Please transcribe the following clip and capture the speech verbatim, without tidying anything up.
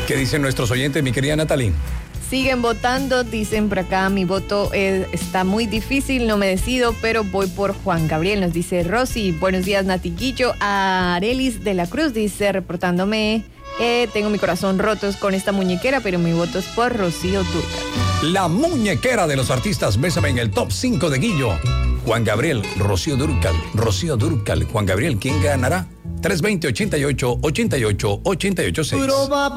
¿Qué dicen nuestros oyentes, mi querida Natalie? Siguen votando, dicen por acá, mi voto eh, está muy difícil, no me decido, pero voy por Juan Gabriel, nos dice Rosy. Buenos días, Natiquillo. Arelis de la Cruz dice, reportándome, eh, tengo mi corazón roto con esta muñequera, pero mi voto es por Rocío Dúrcal. La muñequera de los artistas, bésame en el top cinco de Guillo. Juan Gabriel, Rocío Dúrcal, Rocío Dúrcal, Juan Gabriel, ¿quién ganará? tres veinte, ochenta y ocho, ochenta y ocho, ochenta y ocho, seis.